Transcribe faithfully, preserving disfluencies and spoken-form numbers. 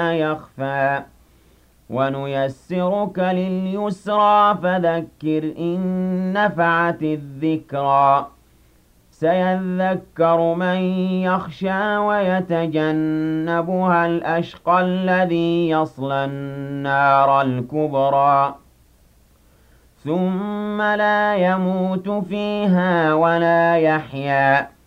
ما يخفى ونيسرك لليسرى فذكر إن نفعت الذكرى سيذكر من يخشى ويتجنبها الأشقى الذي يصلى النار الكبرى ثم لا يموت فيها ولا يحيا